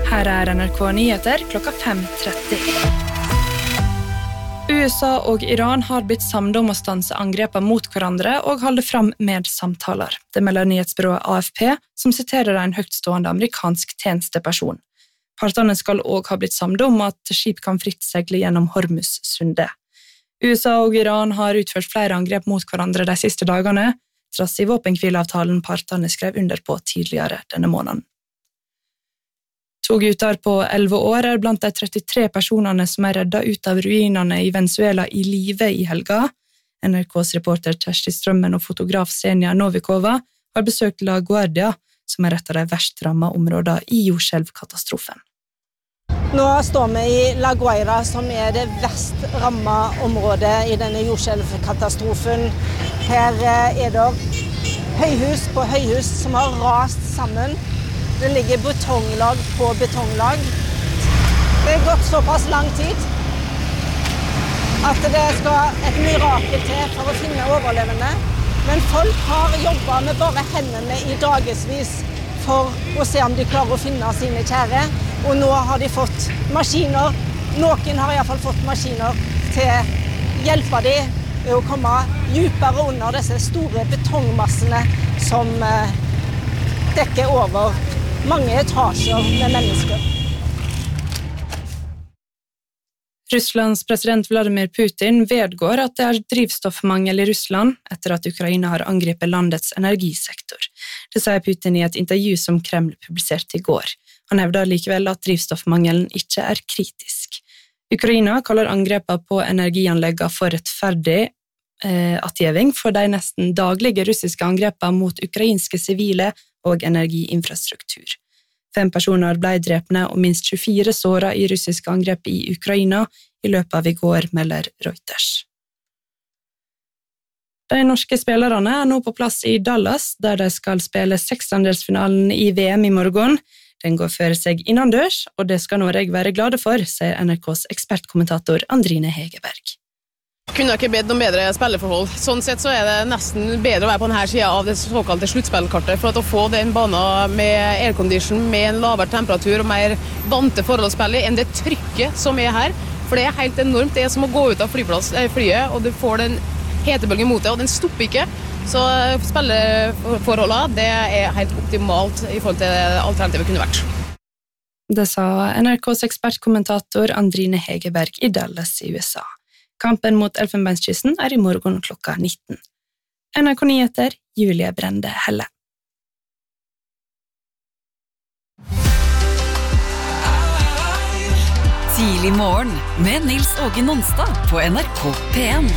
Her NRK Nyheter klokka 5:30. USA og Iran har blitt samlet om å stanse angrepen mot hverandre og holde fram med samtaler. Det melder nyhetsbyrået AFP, som siterer en høytstående amerikansk tjenesteperson. Partene skal også ha blitt samlet om at skip kan fritt segle gjennom Hormuz-sundet. USA og Iran har utført flere angrep mot hverandre de siste dagene, trass i våpenhvileavtalen partene skrev under på tidligere denne måneden. 2 gutter på 11 år blant de 33 personene som reddet ut av ruinene i Venezuela i live i helga. NRKs reporter Kjersti Strømmen og fotograf Senja Novikova har besøkt La Guardia, som et av de verst rammede områdene i jordskjelvkatastrofen. Nå står vi i La Guaira, som det verst rammede området i denne jordskjelvkatastrofen. Her det høyhus på høyhus som har rast sammen. Det ligger betonglag på betonglag. Det har gått såpass lang tid at det skal et mirakel til for å finne overlevende. Men folk har jobbet med bare hendene i dagesvis for å se om de klarer å finne sine kjære. Og nå har de fått maskiner. Noen har I hvert fall fått maskiner til å hjelpe dem å komme dypere under disse store betongmassene som dekker over mange etasjer med mennesker. Russlands president Vladimir Putin vedgår at det drivstoffmangel I Russland etter at Ukraina har angrepet landets energisektor. Det sier Putin I et intervju som Kreml publiserte I går. Han hevder likevel at drivstoffmangelen ikke kritisk. Ukraina kaller angrepet på energianleggene for rettferdig atgjeving for de nesten daglige russiske angrepene mot ukrainske sivile og energiinfrastruktur. 5 personer ble drepne og minst 24 såret I russiske angrep I Ukraina I løpet av I går, melder Reuters. De norske spillerne nå på plass I Dallas, der de skal spille 16-delsfinalen I VM I morgen. Den går for seg innendørs, og det skal Norge være glade for, sier NRKs ekspertkommentator Andrine Hegerberg. Kunne ikke bedt noen bedre spilleforhold. Sånn sett så det nesten bedre å være på denne siden av det såkalte sluttspillkartet, for at å få den banen med aircondition, med en lavere temperatur og mer vante forhold å spille enn det trykket som her. For det helt enormt. Det som å gå ut av flyet, og du får den hetebølgen mot deg, og den stopper ikke. Så spilleforholdene, det helt optimalt I forhold til det alternativet kunne vært. Det sa NRKs ekspertkommentator Andrine Hegerberg I Dallas I USA. Kampen mot Elfenbenskysten I morgen klokka 19. NRK Nyheter, Julie Brende Helle. Tidlig morgen med Nils Åge Nonstad på NRK P1.